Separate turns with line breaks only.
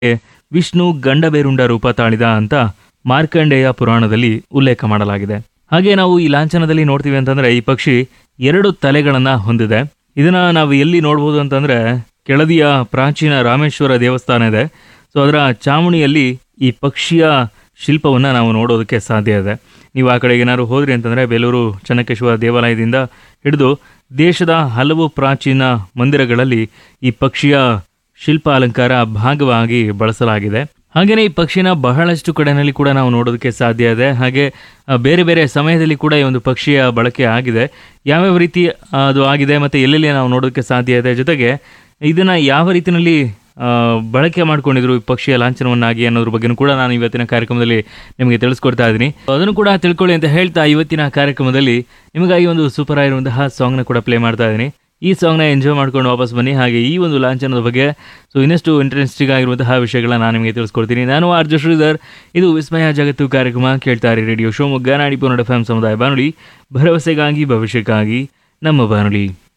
ವಿಷ್ಣು ಗಂಡಬೇರುಂಡ ರೂಪ ತಾಳಿದ ಅಂತ ಮಾರ್ಕಂಡೇಯ ಪುರಾಣದಲ್ಲಿ ಉಲ್ಲೇಖ ಮಾಡಲಾಗಿದೆ. ಹಾಗೆ ನಾವು ಈ ಲಾಂಛನದಲ್ಲಿ ನೋಡ್ತೀವಿ ಅಂತಂದ್ರೆ ಈ ಪಕ್ಷಿ 2 ತಲೆಗಳನ್ನ ಹೊಂದಿದೆ. ಇದನ್ನ ನಾವು ಎಲ್ಲಿ ನೋಡ್ಬೋದು ಅಂತಂದ್ರೆ ಕೆಳದಿಯ ಪ್ರಾಚೀನ ರಾಮೇಶ್ವರ ದೇವಸ್ಥಾನ ಇದೆ. ಸೊ ಅದರ ಚಾವಣಿಯಲ್ಲಿ ಈ ಪಕ್ಷಿಯ ಶಿಲ್ಪವನ್ನು ನಾವು ನೋಡೋದಕ್ಕೆ ಸಾಧ್ಯ ಇದೆ. ನೀವು ಆ ಕಡೆಗೆ ಏನಾದ್ರು ಹೋದ್ರಿ ಅಂತಂದರೆ ಬೇಲೂರು ಚೆನ್ನಕೇಶವ ದೇವಾಲಯದಿಂದ ಹಿಡಿದು ದೇಶದ ಹಲವು ಪ್ರಾಚೀನ ಮಂದಿರಗಳಲ್ಲಿ ಈ ಪಕ್ಷಿಯ ಶಿಲ್ಪ ಅಲಂಕಾರ ಭಾಗವಾಗಿ ಬಳಸಲಾಗಿದೆ. ಹಾಗೆಯೇ ಈ ಪಕ್ಷಿನ ಬಹಳಷ್ಟು ಕಡೆಯಲ್ಲಿ ಕೂಡ ನಾವು ನೋಡೋದಕ್ಕೆ ಸಾಧ್ಯ ಇದೆ. ಹಾಗೆ ಬೇರೆ ಬೇರೆ ಸಮಯದಲ್ಲಿ ಕೂಡ ಈ ಒಂದು ಪಕ್ಷಿಯ ಬಳಕೆ ಆಗಿದೆ. ಯಾವ್ಯಾವ ರೀತಿ ಅದು ಆಗಿದೆ ಮತ್ತು ಎಲ್ಲೆಲ್ಲಿ ನಾವು ನೋಡೋದಕ್ಕೆ ಸಾಧ್ಯ ಇದೆ, ಜೊತೆಗೆ ಇದನ್ನು ಯಾವ ರೀತಿಯಲ್ಲಿ ಬಳಕೆ ಮಾಡ್ಕೊಂಡಿದ್ರು ಈ ಪಕ್ಷಿಯ ಲಾಂಛನವನ್ನಾಗಿ ಅನ್ನೋದ್ರ ಬಗ್ಗೆ ಕೂಡ ನಾನು ಇವತ್ತಿನ ಕಾರ್ಯಕ್ರಮದಲ್ಲಿ ನಿಮಗೆ ತಿಳಿಸ್ಕೊಡ್ತಾ ಇದ್ದೀನಿ. ಅದನ್ನು ಕೂಡ ತಿಳ್ಕೊಳ್ಳಿ ಅಂತ ಹೇಳ್ತಾ ಇವತ್ತಿನ ಕಾರ್ಯಕ್ರಮದಲ್ಲಿ ನಿಮಗಾಗಿ ಒಂದು ಸೂಪರ್ ಆಗಿರುವಂತಹ ಸಾಂಗ್ನ ಕೂಡ ಪ್ಲೇ ಮಾಡ್ತಾ ಇದ್ದೀನಿ. ಈ ಸಾಂಗ್ನ ಎಂಜಾಯ್ ಮಾಡ್ಕೊಂಡು ವಾಪಸ್ ಬನ್ನಿ. ಹಾಗೆ ಈ ಒಂದು ಲಾಂಛನದ ಬಗ್ಗೆ ಇನ್ನಷ್ಟು ಇಂಟ್ರೆಸ್ಟಿಂಗ್ ಆಗಿರುವಂತಹ ವಿಷಯಗಳನ್ನ ನಾನು ನಿಮಗೆ ತಿಳಿಸ್ಕೊಡ್ತೀನಿ. ನಾನು ಆರ್ಜೆ ಶ್ರೀಧರ್. ಇದು ವಿಸ್ಮಯ ಜಗತ್ತು ಕಾರ್ಯಕ್ರಮ. ಕೇಳ್ತಾ ಇರಿ ರೇಡಿಯೋ ಶಿವಮೊಗ್ಗ 90.8 FM ಸಮುದಾಯ ಬಾನುಲಿ, ಭರವಸೆಗಾಗಿ ಭವಿಷ್ಯಕ್ಕಾಗಿ ನಮ್ಮ ಬಾನುಲಿ.